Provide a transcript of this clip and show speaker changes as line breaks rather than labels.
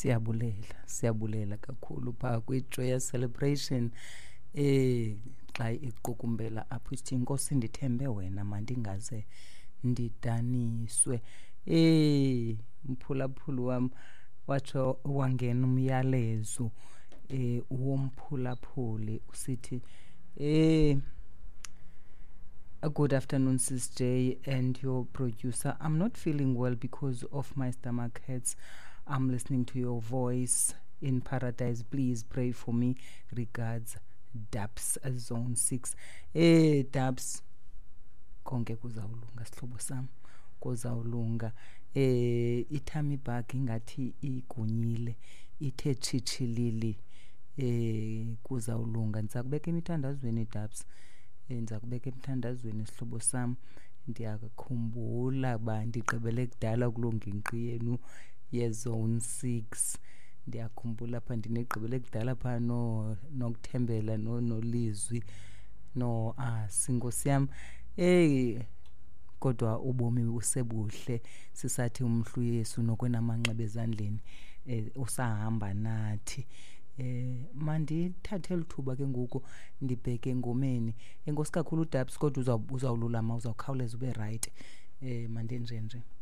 siyabulela kakhulu pha kwi-Joyous Celebration xa iqukumbela apho ithi inkosi ndithembe wena mandingaze ndidaniswe. Mphulaphuli wam watsho wangena umyalezo womphulaphuli usithi a good afternoon, Sis J and your producer. I'm not feeling well because of my stomach hurts. I'm listening to your voice in paradise. Please pray for me. Regards, Dubs Zone 6. Dubs, konke kuzawulunga sihlobo sam. Kuzawulunga. Ithami bag ingathi igunyile. Ithe chichilili. Kuzawulunga. Ndizakubeka emithandazweni Dubs. Ndizakubeka emthandazweni sihlobo sam. Ndiyakhumbula ba ndigqibele kudala kuloo ngingqi yenu yeZone 6. Ndiyakhumbula apha ndinegqibele kudala pha nokuthembela nolizwi sinkosi yam. Kodwa ubomi usebuhle sisathi umhlu Yesu nokwenamanxeba ezandleni usahamba nathi. Mandithathe lithuba ke ngoku ndibheke engomeni. Enkosi kakhulu Dubs kodwa uzawululama uzawukhawuleza ube right. Mandenje nje.